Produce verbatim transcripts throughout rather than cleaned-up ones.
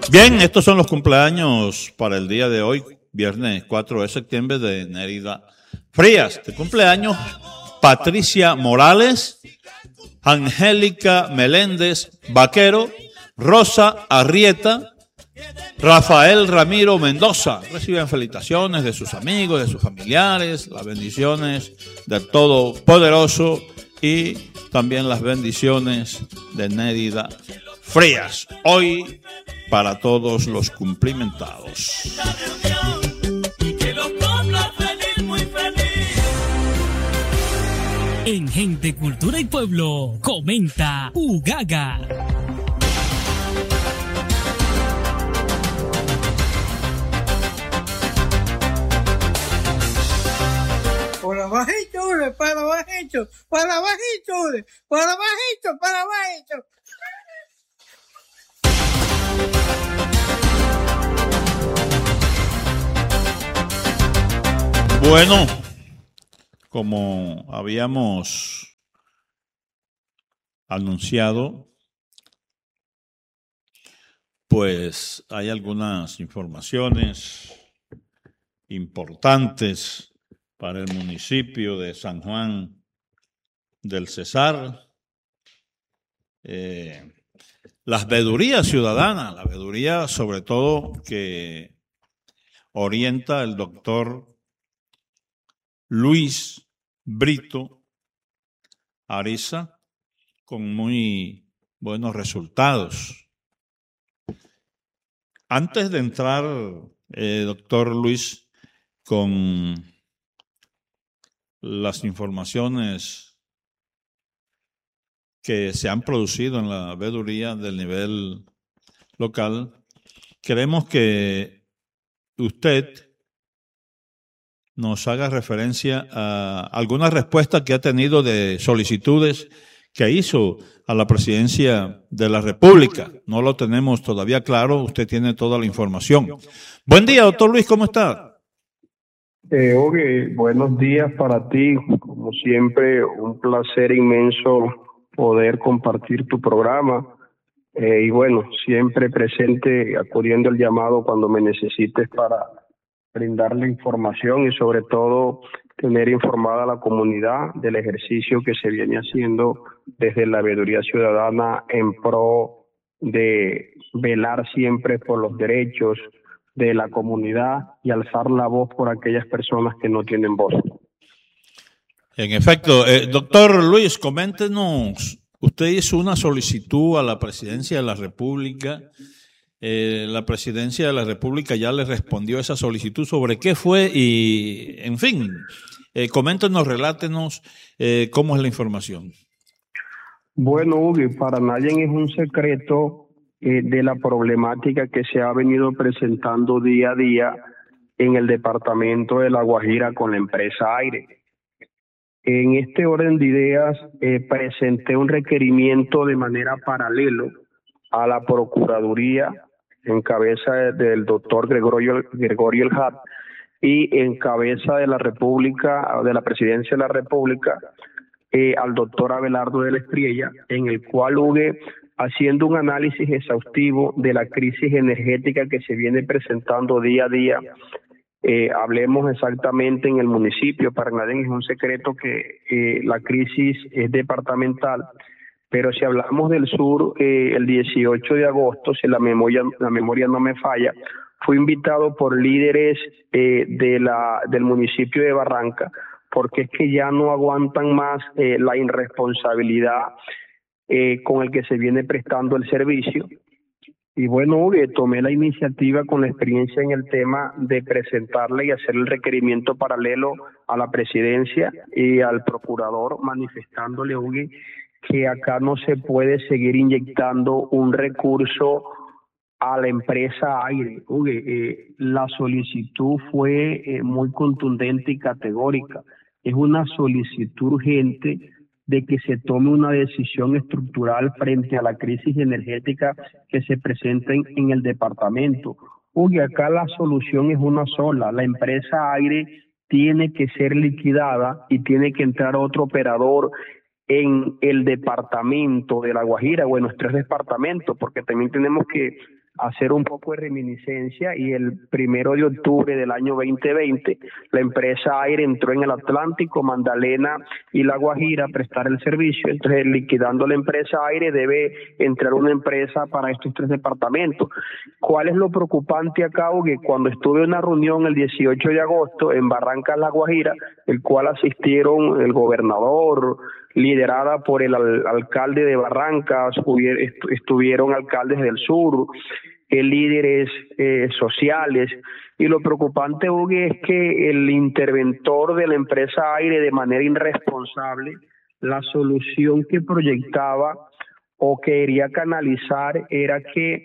Bien, estos son los cumpleaños para el día de hoy, viernes cuatro de septiembre, de Nérida Frías. De cumpleaños, Patricia Morales, Angélica Meléndez Vaquero, Rosa Arrieta, Rafael Ramiro Mendoza. Reciben felicitaciones de sus amigos, de sus familiares, las bendiciones del Todopoderoso y también las bendiciones de Nérida Frías. Hoy para todos los cumplimentados. En Gente, Cultura y Pueblo, comenta Ugaga. Para bajito, para bajito, para bajito, para bajito, para bajito. Bueno, como habíamos anunciado, pues hay algunas informaciones importantes para el municipio de San Juan del Cesar. Eh, las veedurías ciudadanas, la veeduría sobre todo que orienta el doctor Luis Brito Ariza, con muy buenos resultados. Antes de entrar, eh, doctor Luis, con las informaciones que se han producido en la veeduría del nivel local, queremos que usted nos haga referencia a alguna respuesta que ha tenido de solicitudes que hizo a la presidencia de la República. No lo tenemos todavía claro, usted tiene toda la información. Buen día, doctor Luis, ¿cómo está? Eh, Oye, buenos días para ti. Como siempre, un placer inmenso poder compartir tu programa. Eh, y bueno, siempre presente, acudiendo al llamado cuando me necesites para brindarle información y sobre todo tener informada a la comunidad del ejercicio que se viene haciendo desde la veeduría ciudadana en pro de velar siempre por los derechos de la comunidad y alzar la voz por aquellas personas que no tienen voz. En efecto, eh, doctor Luis, coméntenos, usted hizo una solicitud a la presidencia de la República. Eh, la presidencia de la República ya le respondió esa solicitud. ¿Sobre qué fue? Y, en fin, eh, coméntenos, relátenos eh, cómo es la información. Bueno, Hugo, para nadie es un secreto eh, de la problemática que se ha venido presentando día a día en el departamento de La Guajira con la empresa Aire. En este orden de ideas, eh, presenté un requerimiento de manera paralela a la Procuraduría en cabeza del doctor Gregorio, Gregorio El Hat y en cabeza de la República, de la Presidencia de la República, eh, al doctor Abelardo de la Espriella, en el cual hubo haciendo un análisis exhaustivo de la crisis energética que se viene presentando día a día. Eh, hablemos exactamente en el municipio. Para nadie es un secreto que eh, la crisis es departamental. Pero si hablamos del sur, eh, el dieciocho de agosto, si la memoria, la memoria no me falla, fui invitado por líderes eh, de la, del municipio de Barranca, porque es que ya no aguantan más eh, la irresponsabilidad eh, con el que se viene prestando el servicio. Y bueno, eh, tomé la iniciativa con la experiencia en el tema de presentarle y hacer el requerimiento paralelo a la presidencia y al procurador, manifestándole, Hugo, que acá no se puede seguir inyectando un recurso a la empresa Aire. Uy, eh, la solicitud fue eh, muy contundente y categórica. Es una solicitud urgente de que se tome una decisión estructural frente a la crisis energética que se presenta en, en el departamento. Uy, acá la solución es una sola. La empresa Aire tiene que ser liquidada y tiene que entrar otro operador en el departamento de La Guajira o en los tres departamentos, porque también tenemos que hacer un poco de reminiscencia y el primero de octubre del año veinte veinte la empresa Aire entró en el Atlántico, Magdalena y La Guajira a prestar el servicio. Entonces, liquidando la empresa Aire debe entrar una empresa para estos tres departamentos. ¿Cuál es lo preocupante acá? Que cuando estuve en una reunión el dieciocho de agosto en Barrancas, La Guajira, el cual asistieron el gobernador, liderada por el al, alcalde de Barrancas, estuvieron alcaldes del sur, eh, líderes eh, sociales, y lo preocupante, Hugo, es que el interventor de la empresa Aire, de manera irresponsable, la solución que proyectaba o quería canalizar era que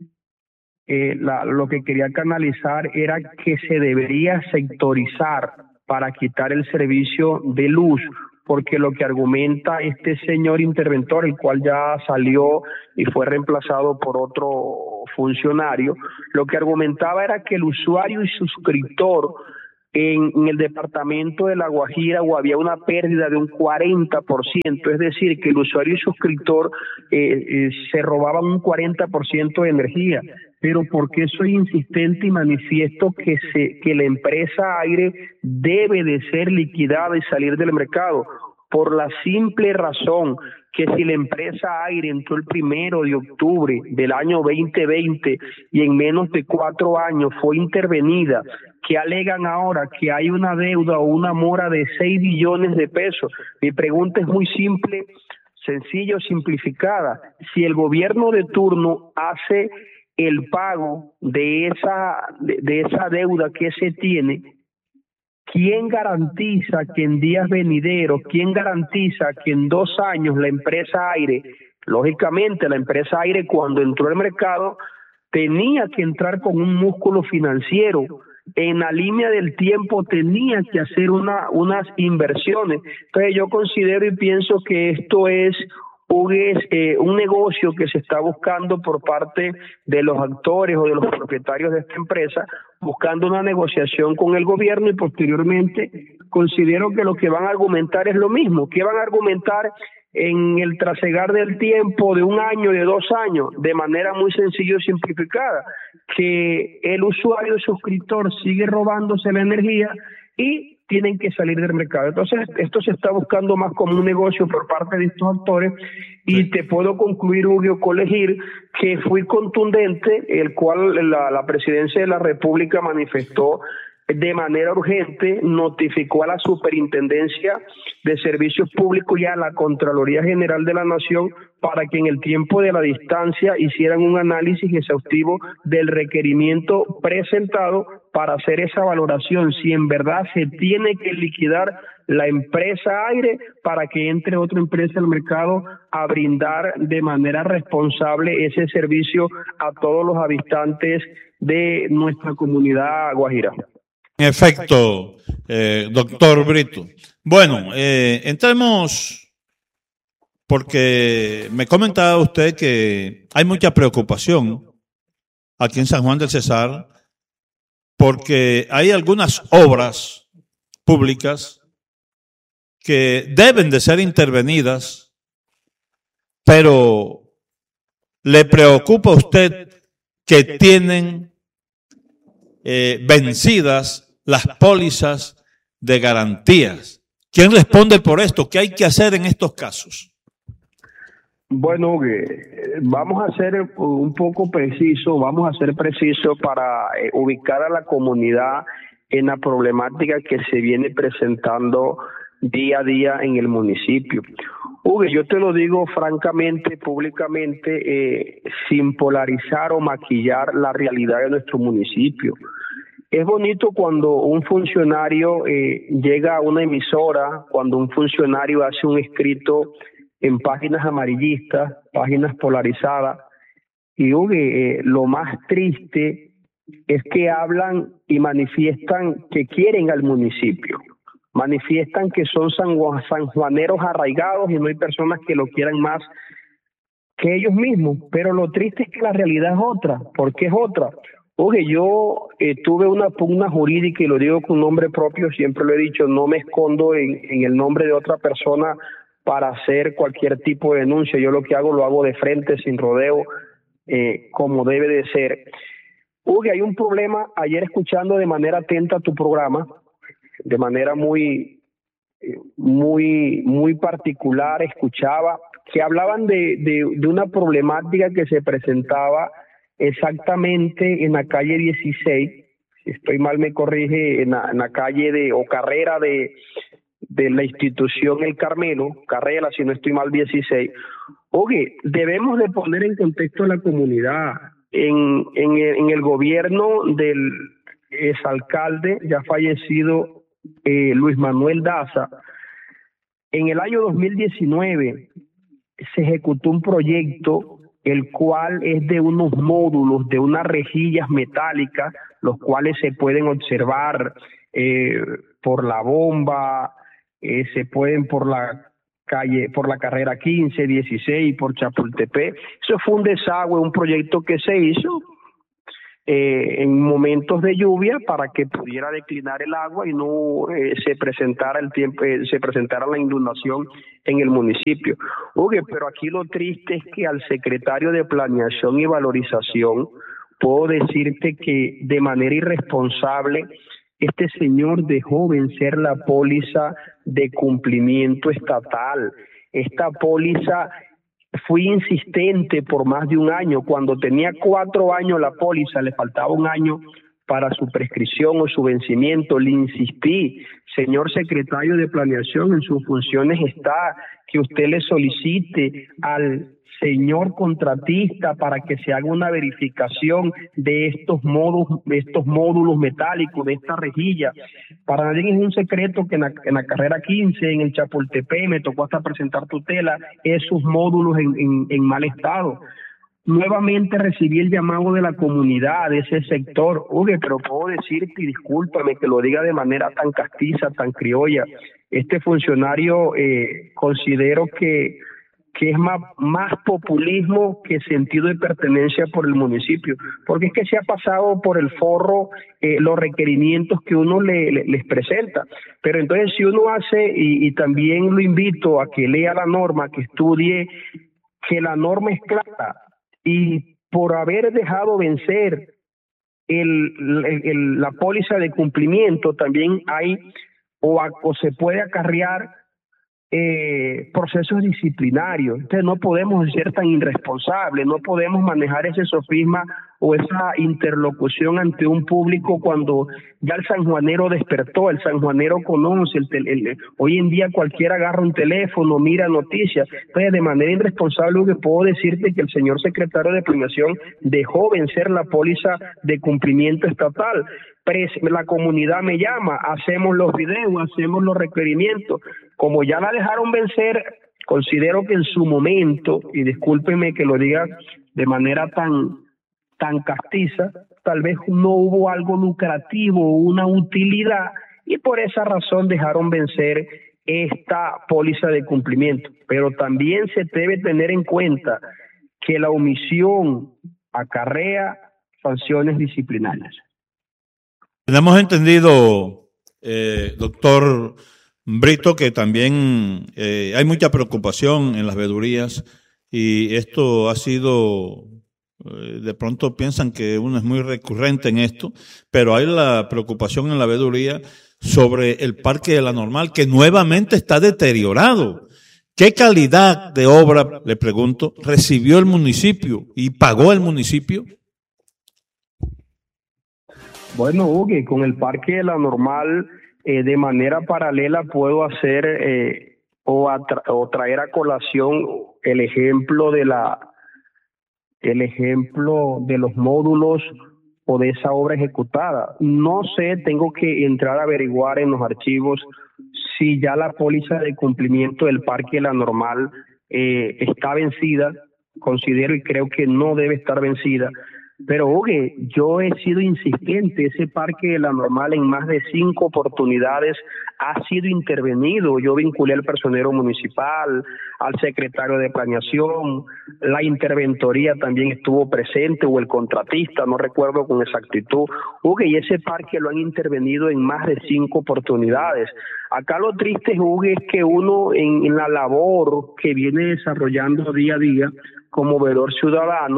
eh, la, lo que quería canalizar era que se debería sectorizar para quitar el servicio de luz, porque lo que argumenta este señor interventor, el cual ya salió y fue reemplazado por otro funcionario, lo que argumentaba era que el usuario y suscriptor en, en el departamento de La Guajira o había una pérdida de un cuarenta por ciento, es decir, que el usuario y suscriptor eh, eh, se robaban un cuarenta por ciento de energía. Pero ¿por qué soy insistente y manifiesto que se que la empresa Aire debe de ser liquidada y salir del mercado? Por la simple razón que si la empresa Aire entró el primero de octubre del año veinte veinte y en menos de cuatro años fue intervenida, que alegan ahora que hay una deuda o una mora de seis billones de pesos. Mi pregunta es muy simple, sencillo, simplificada. Si el gobierno de turno hace el pago de esa de, de esa deuda que se tiene, ¿quién garantiza que en días venideros, quién garantiza que en dos años la empresa Aire, lógicamente la empresa Aire cuando entró al mercado tenía que entrar con un músculo financiero, en la línea del tiempo tenía que hacer una unas inversiones? Entonces yo considero y pienso que esto es es eh, un negocio que se está buscando por parte de los actores o de los propietarios de esta empresa, buscando una negociación con el gobierno, y posteriormente considero que lo que van a argumentar es lo mismo. ¿Qué van a argumentar en el trasegar del tiempo de un año, de dos años? De manera muy sencilla y simplificada, que el usuario y suscriptor sigue robándose la energía y tienen que salir del mercado. Entonces, esto se está buscando más como un negocio por parte de estos actores, y sí. Te puedo concluir, Hugo, colegir que fui contundente, el cual la, la Presidencia de la República manifestó de manera urgente, notificó a la Superintendencia de Servicios Públicos y a la Contraloría General de la Nación para que en el tiempo de la distancia hicieran un análisis exhaustivo del requerimiento presentado para hacer esa valoración, si en verdad se tiene que liquidar la empresa Aire para que entre otra empresa al mercado a brindar de manera responsable ese servicio a todos los habitantes de nuestra comunidad guajira. En efecto, eh, doctor Brito. Bueno, eh, entremos, porque me comentaba usted que hay mucha preocupación aquí en San Juan del Cesar, porque hay algunas obras públicas que deben de ser intervenidas, pero ¿le preocupa a usted que tienen eh, vencidas las pólizas de garantías? ¿Quién responde por esto? ¿Qué hay que hacer en estos casos? Bueno, vamos a ser un poco preciso, vamos a ser precisos para eh, ubicar a la comunidad en la problemática que se viene presentando día a día en el municipio. Hugo, yo te lo digo francamente, públicamente, eh, sin polarizar o maquillar la realidad de nuestro municipio. Es bonito cuando un funcionario eh, llega a una emisora, cuando un funcionario hace un escrito en páginas amarillistas, páginas polarizadas, y Hugo, eh, lo más triste es que hablan y manifiestan que quieren al municipio, manifiestan que son sanjuaneros arraigados y no hay personas que lo quieran más que ellos mismos, pero lo triste es que la realidad es otra. ¿Por qué es otra? Oye, yo eh, tuve una pugna jurídica, y lo digo con nombre propio, siempre lo he dicho, no me escondo en, en el nombre de otra persona para hacer cualquier tipo de denuncia. Yo lo que hago lo hago de frente, sin rodeo. eh, como debe de ser. Hugo, hay un problema, ayer escuchando de manera atenta tu programa, de manera muy, muy, muy particular, escuchaba que hablaban de, de, de una problemática que se presentaba exactamente en la calle dieciséis, si estoy mal me corrige, en la, en la calle de, o carrera de, de la institución El Carmelo, carrera, si no estoy mal, dieciséis. Oye, debemos de poner en contexto a la comunidad. En, en, en el gobierno del exalcalde ya fallecido eh, Luis Manuel Daza, en el año dos mil diecinueve se ejecutó un proyecto el cual es de unos módulos, de unas rejillas metálicas, los cuales se pueden observar eh, por la bomba, eh, se pueden por la calle, por la carrera quince, dieciséis, por Chapultepec. Eso fue un desagüe, un proyecto que se hizo eh, en momentos de lluvia para que pudiera declinar el agua y no eh, se presentara el tiempo, eh, se presentara la inundación en el municipio. Oye, pero aquí lo triste es que al secretario de Planeación y Valorización puedo decirte que de manera irresponsable este señor dejó vencer la póliza de cumplimiento estatal. Esta póliza fue insistente por más de un año. Cuando tenía cuatro años la póliza, le faltaba un año para su prescripción o su vencimiento. Le insistí, señor secretario de Planeación, en sus funciones está que usted le solicite al señor contratista para que se haga una verificación de estos módulos, de estos módulos metálicos, de esta rejilla. Para nadie es un secreto que en la, en la carrera quince, en el Chapultepec, me tocó hasta presentar tutela, esos módulos en, en, en mal estado. Nuevamente recibí el llamado de la comunidad, de ese sector. Oye, pero puedo decirte, y discúlpame que lo diga de manera tan castiza, tan criolla, este funcionario eh, considero que que es más, más populismo que sentido de pertenencia por el municipio, porque es que se ha pasado por el forro eh, los requerimientos que uno le, le, les presenta. Pero entonces si uno hace, y, y también lo invito a que lea la norma, que estudie, que la norma es clara, y por haber dejado vencer el, el, el, la póliza de cumplimiento, también hay, o, a, o se puede acarrear Eh, procesos disciplinarios. Entonces no podemos ser tan irresponsables, no podemos manejar ese sofisma o esa interlocución ante un público cuando ya el sanjuanero despertó, el sanjuanero conoce, el, el, el, hoy en día cualquiera agarra un teléfono, mira noticias. Entonces de manera irresponsable que puedo decirte que el señor secretario de Planeación dejó vencer la póliza de cumplimiento estatal. La comunidad me llama, hacemos los videos, hacemos los requerimientos. Como ya la dejaron vencer, considero que en su momento, y discúlpeme que lo diga de manera tan, tan castiza, tal vez no hubo algo lucrativo, una utilidad, y por esa razón dejaron vencer esta póliza de cumplimiento. Pero también se debe tener en cuenta que la omisión acarrea sanciones disciplinarias. Tenemos entendido, eh, doctor Brito, que también eh, hay mucha preocupación en las veedurías y esto ha sido, eh, de pronto piensan que uno es muy recurrente en esto, pero hay la preocupación en la veeduría sobre el Parque de la Normal, que nuevamente está deteriorado. ¿Qué calidad de obra, le pregunto, recibió el municipio y pagó el municipio? Bueno, Hugo, con el Parque de la Normal, eh, de manera paralela puedo hacer eh, o, atra o traer a colación el ejemplo de la el ejemplo de los módulos o de esa obra ejecutada. No sé, tengo que entrar a averiguar en los archivos si ya la póliza de cumplimiento del Parque de la Normal eh, está vencida. Considero y creo que no debe estar vencida. Pero, oye, yo he sido insistente, ese Parque de la Normal en más de cinco oportunidades ha sido intervenido. Yo vinculé al personero municipal, al secretario de Planeación, la interventoría también estuvo presente, o el contratista, no recuerdo con exactitud. Oye, y ese parque lo han intervenido en más de cinco oportunidades. Acá lo triste, Hugo, es que uno en, en la labor que viene desarrollando día a día como veedor ciudadano,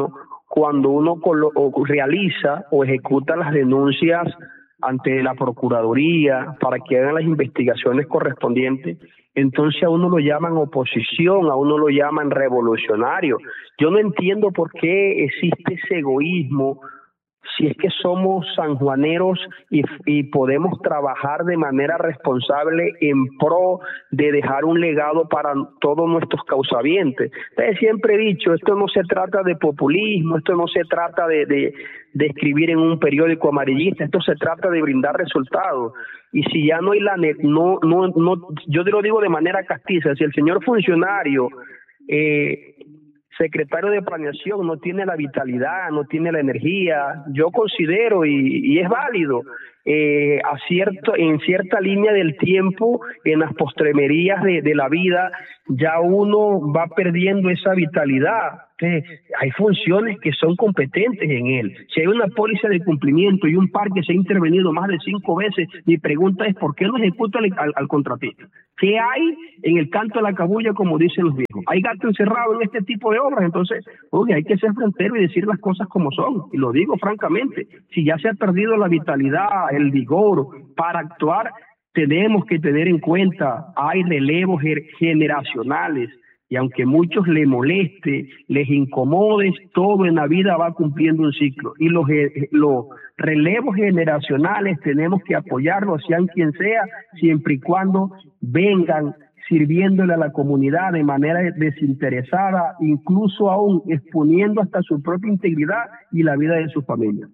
cuando uno colo- o realiza o ejecuta las denuncias ante la Procuraduría para que hagan las investigaciones correspondientes, entonces a uno lo llaman oposición, a uno lo llaman revolucionario. Yo no entiendo por qué existe ese egoísmo, si es que somos sanjuaneros y, y podemos trabajar de manera responsable en pro de dejar un legado para todos nuestros causavientes. Entonces, siempre he dicho, esto no se trata de populismo, esto no se trata de, de, de escribir en un periódico amarillista, esto se trata de brindar resultados. Y si ya no hay la net, no, no, no, yo te lo digo de manera castiza, si el señor funcionario eh, secretario de planeación no tiene la vitalidad, no tiene la energía, yo considero, y, y es válido, eh, a cierto, en cierta línea del tiempo, en las postremerías de, de la vida, ya uno va perdiendo esa vitalidad. Eh, hay funciones que son competentes en él. Si hay una póliza de cumplimiento y un parque se ha intervenido más de cinco veces, mi pregunta es ¿por qué no ejecuta al, al, al contratista? ¿Qué hay en el canto de la cabulla, como dicen los viejos? Hay gato encerrado en este tipo de obras. Entonces, oye, hay que ser frontero y decir las cosas como son, y lo digo francamente. Si ya se ha perdido la vitalidad, el vigor para actuar, tenemos que tener en cuenta, hay relevos generacionales, y aunque muchos les moleste, les incomode, todo en la vida va cumpliendo un ciclo. Y los, los relevos generacionales tenemos que apoyarlos, sean quien sea, siempre y cuando vengan sirviéndole a la comunidad de manera desinteresada, incluso aún exponiendo hasta su propia integridad y la vida de su familia.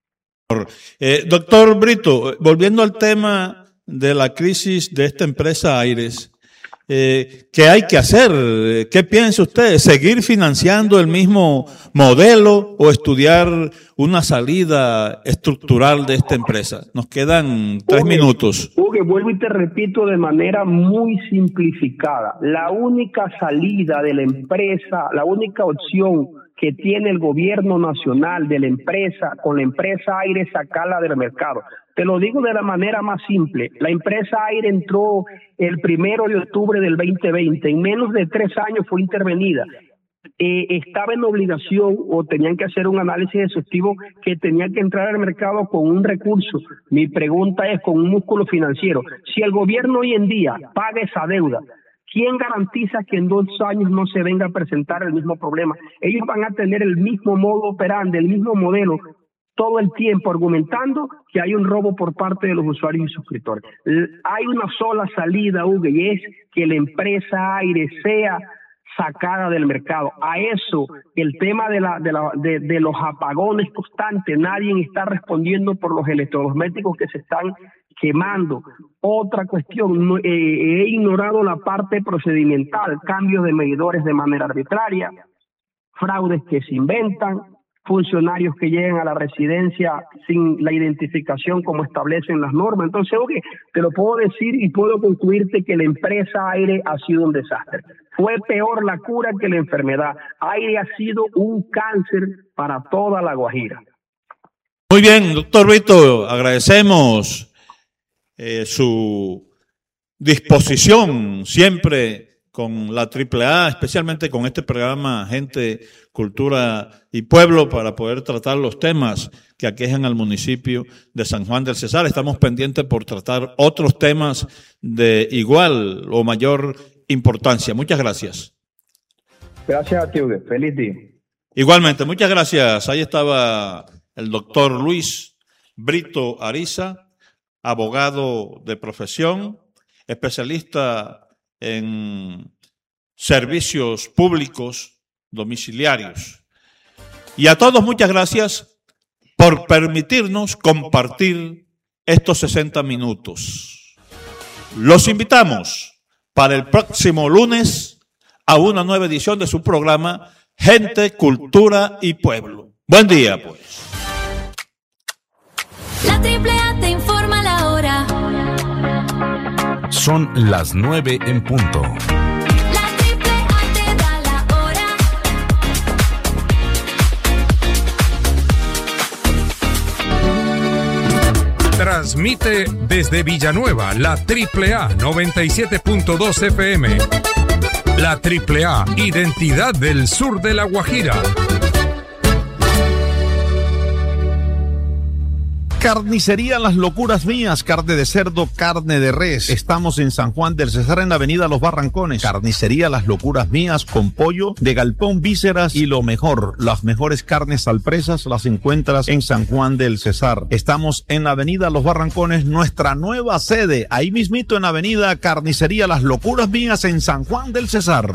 Eh, doctor Brito, volviendo al tema de la crisis de esta empresa Aires, Eh, ¿qué hay que hacer? ¿Qué piensa usted? ¿Seguir financiando el mismo modelo o estudiar una salida estructural de esta empresa? Nos quedan tres Hugo, minutos. Hugo, vuelvo y te repito de manera muy simplificada. La única salida de la empresa, la única opción que tiene el gobierno nacional de la empresa, con la empresa Aire, sacarla del mercado. Te lo digo de la manera más simple. La empresa Aire entró el primero de octubre del veinte veinte. En menos de tres años fue intervenida. Eh, estaba en obligación o tenían que hacer un análisis exhaustivo que tenía que entrar al mercado con un recurso. Mi pregunta es, con un músculo financiero. Si el gobierno hoy en día paga esa deuda, ¿quién garantiza que en dos años no se venga a presentar el mismo problema? Ellos van a tener el mismo modo operandi, el mismo modelo, todo el tiempo argumentando que hay un robo por parte de los usuarios y suscriptores. Hay una sola salida, Hugo, y es que la empresa Aire sea sacada del mercado. A eso, el tema de, la, de, la, de, de los apagones constantes, nadie está respondiendo por los electrodomésticos que se están quemando. Otra cuestión, no, eh, he ignorado la parte procedimental, cambios de medidores de manera arbitraria, fraudes que se inventan, funcionarios que llegan a la residencia sin la identificación como establecen las normas. Entonces, okay, te lo puedo decir y puedo concluirte que la empresa Aire ha sido un desastre. Fue peor la cura que la enfermedad. Aire ha sido un cáncer para toda La Guajira. Muy bien, doctor Brito, agradecemos eh, su disposición siempre con la triple A, especialmente con este programa Gente, Cultura y Pueblo, para poder tratar los temas que aquejan al municipio de San Juan del Cesar. Estamos pendientes por tratar otros temas de igual o mayor importancia. Muchas gracias. Gracias a ti, Hugo. Feliz día. Igualmente, muchas gracias. Ahí estaba el doctor Luis Brito Ariza, abogado de profesión, especialista en servicios públicos domiciliarios. Y a todos muchas gracias por permitirnos compartir estos sesenta minutos. Los invitamos para el próximo lunes a una nueva edición de su programa Gente, Cultura y Pueblo. Buen día, pues. La triple A te informa la hora. Son las nueve en punto. La triple A te da la hora. Transmite desde Villanueva la triple A noventa y siete punto dos F M. La triple A, identidad del sur de La Guajira. Carnicería Las Locuras Mías, carne de cerdo, carne de res. Estamos en San Juan del Cesar, en la avenida Los Barrancones. Carnicería Las Locuras Mías, con pollo de galpón, vísceras y lo mejor. Las mejores carnes al presas las encuentras en San Juan del Cesar. Estamos en la avenida Los Barrancones, nuestra nueva sede. Ahí mismito en la avenida Carnicería Las Locuras Mías en San Juan del Cesar.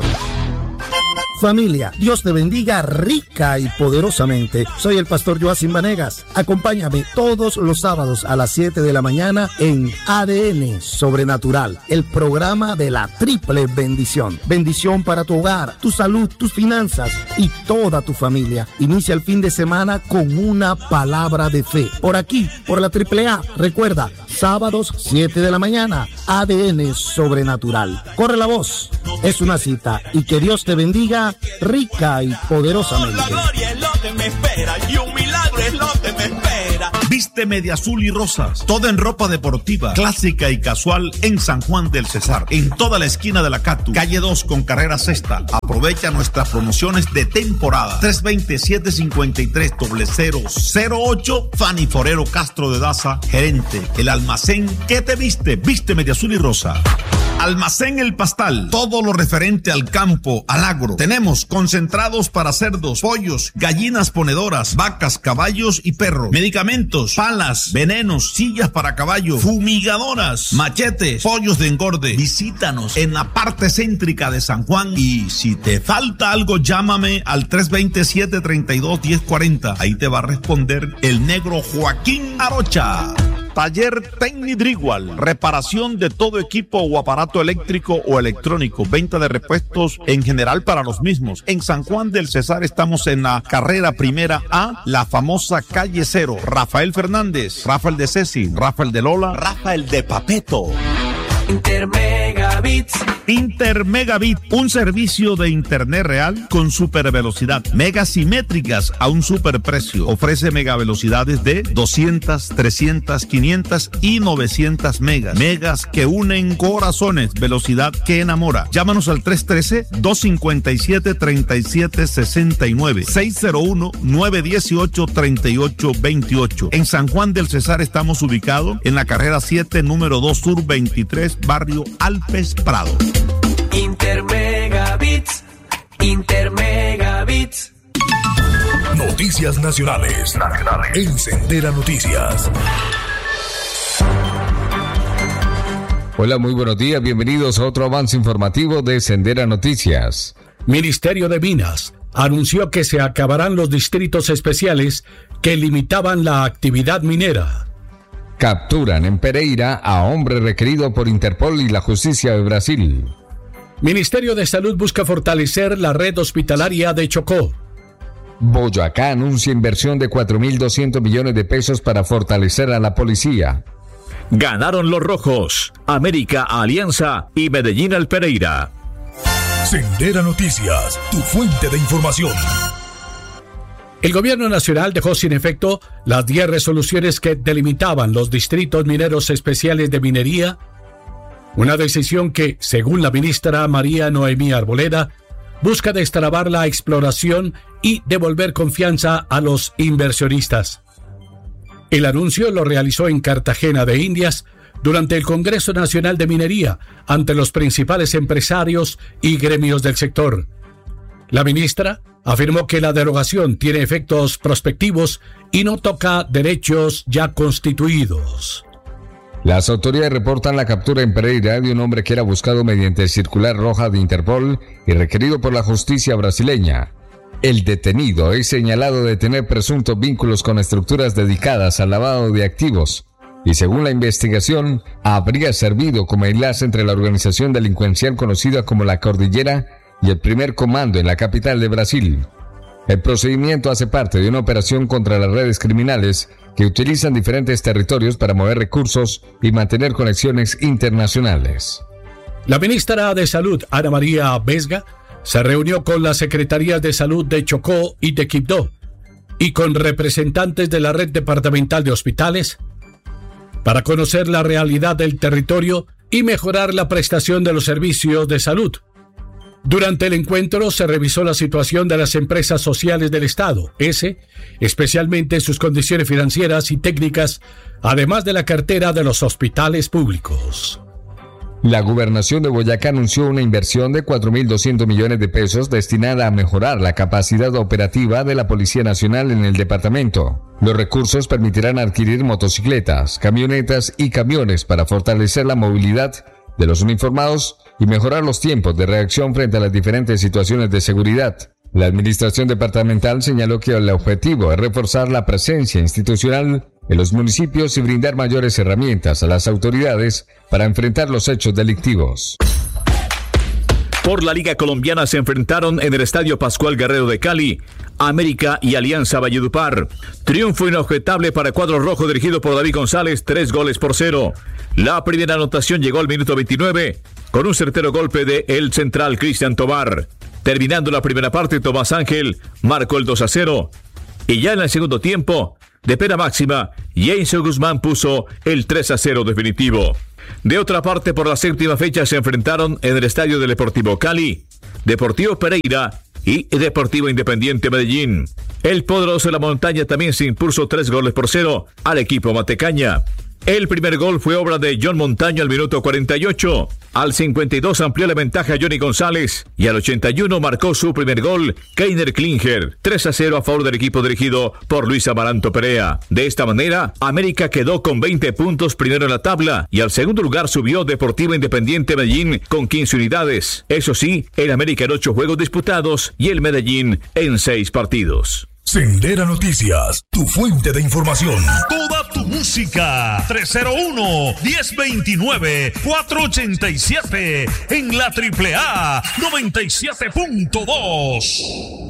Familia, Dios te bendiga rica y poderosamente. Soy el pastor Joacim Vanegas. Acompáñame todos los sábados a las siete de la mañana en A D N Sobrenatural, el programa de la triple bendición. Bendición para tu hogar, tu salud, tus finanzas y toda tu familia. Inicia el fin de semana con una palabra de fe. Por aquí, por la triple A. Recuerda, sábados siete de la mañana, A D N Sobrenatural. Corre la voz. Es una cita y que Dios te bendiga rica y poderosamente. La gloria es lo que me espera y un milagro es lo que me espera. Vísteme de azul y rosas, toda en ropa deportiva, clásica y casual en San Juan del Cesar, en toda la esquina de la Catu, calle dos con carrera sexta. Aprovecha nuestras promociones de temporada. tres dos cero, siete cinco tres, cero cero cero ocho. Fanny Forero Castro de Daza, gerente. El almacén que te viste, vísteme de azul y rosa. Almacén El Pastal, todo lo referente al campo, al agro. Tenemos concentrados para cerdos, pollos, gallinas ponedoras, vacas, caballos y perros. Medicamentos, palas, venenos, sillas para caballo, fumigadoras, machetes, pollos de engorde. Visítanos en la parte céntrica de San Juan y si te falta algo, llámame al tres dos cero, siete tres dos, uno cero cuatro cero. Ahí te va a responder el negro Joaquín Arocha. Taller Tecnidrigual, reparación de todo equipo o aparato eléctrico o electrónico, venta de repuestos en general para los mismos. En San Juan del Cesar estamos en la carrera primera A, la famosa calle cero. Rafael Fernández, Rafael de Ceci, Rafael de Lola, Rafael de Papeto. Intermegabits. Intermegabit, un servicio de internet real con super velocidad, megas simétricas a un super precio. Ofrece megavelocidades de doscientas, trescientas, quinientas y novecientas megas. Megas que unen corazones, velocidad que enamora. Llámanos al tres uno tres, dos cinco siete, tres siete seis nueve, seis cero uno, nueve uno ocho, tres ocho dos ocho. En San Juan del Cesar estamos ubicados en la carrera siete, número dos sur veintitrés, barrio Alpes Prado. Intermegabits, Intermegabits. Noticias nacionales. Nacionales. En Sendera Noticias. Hola, muy buenos días. Bienvenidos a otro avance informativo de Sendera Noticias. Ministerio de Minas anunció que se acabarán los distritos especiales que limitaban la actividad minera. Capturan en Pereira a hombre requerido por Interpol y la justicia de Brasil. Ministerio de Salud busca fortalecer la red hospitalaria de Chocó. Boyacá anuncia inversión de cuatro mil doscientos millones de pesos para fortalecer a la policía. Ganaron los rojos, América Alianza y Medellín al Pereira. Sendera Noticias, tu fuente de información. El gobierno nacional dejó sin efecto las diez resoluciones que delimitaban los distritos mineros especiales de minería, una decisión que, según la ministra María Noemí Arboleda, busca destrabar la exploración y devolver confianza a los inversionistas. El anuncio lo realizó en Cartagena de Indias durante el Congreso Nacional de Minería ante los principales empresarios y gremios del sector. La ministra afirmó que la derogación tiene efectos prospectivos y no toca derechos ya constituidos. Las autoridades reportan la captura en Pereira de un hombre que era buscado mediante circular roja de Interpol y requerido por la justicia brasileña. El detenido es señalado de tener presuntos vínculos con estructuras dedicadas al lavado de activos y, según la investigación, habría servido como enlace entre la organización delincuencial conocida como la Cordillera y el primer comando en la capital de Brasil. El procedimiento hace parte de una operación contra las redes criminales que utilizan diferentes territorios para mover recursos y mantener conexiones internacionales. La ministra de Salud, Ana María Vesga, se reunió con las secretarías de salud de Chocó y de Quibdó y con representantes de la red departamental de hospitales para conocer la realidad del territorio y mejorar la prestación de los servicios de salud. Durante el encuentro se revisó la situación de las empresas sociales del Estado, ese, especialmente sus condiciones financieras y técnicas, además de la cartera de los hospitales públicos. La Gobernación de Boyacá anunció una inversión de cuatro mil doscientos millones de pesos destinada a mejorar la capacidad operativa de la Policía Nacional en el departamento. Los recursos permitirán adquirir motocicletas, camionetas y camiones para fortalecer la movilidad de los uniformados y mejorar los tiempos de reacción frente a las diferentes situaciones de seguridad. La administración departamental señaló que el objetivo es reforzar la presencia institucional en los municipios y brindar mayores herramientas a las autoridades para enfrentar los hechos delictivos. Por la Liga Colombiana se enfrentaron en el Estadio Pascual Guerrero de Cali, América y Alianza Valledupar. Triunfo inobjetable para el cuadro rojo dirigido por David González, tres goles por cero. La primera anotación llegó al minuto veintinueve con un certero golpe de el central Cristian Tobar. Terminando la primera parte, Tomás Ángel marcó el dos a cero. Y ya en el segundo tiempo, de pena máxima, Jason Guzmán puso el tres a cero definitivo. De otra parte, por la séptima fecha se enfrentaron en el estadio del Deportivo Cali, Deportivo Pereira y Deportivo Independiente Medellín. El poderoso de la montaña también se impuso tres goles por cero al equipo Matecaña. El primer gol fue obra de John Montaño al minuto cuarenta y ocho. Al cincuenta y dos amplió la ventaja Johnny González y al ochenta y uno marcó su primer gol Keiner Klinger. tres a cero a favor del equipo dirigido por Luis Amaranto Perea. De esta manera, América quedó con veinte puntos primero en la tabla y al segundo lugar subió Deportivo Independiente Medellín con quince unidades. Eso sí, el América en ocho juegos disputados y el Medellín en seis partidos. Sendera Noticias, tu fuente de información. Toda tu música. tres cero uno, uno cero dos nueve, cuatro ocho siete en la Triple A noventa y siete punto dos.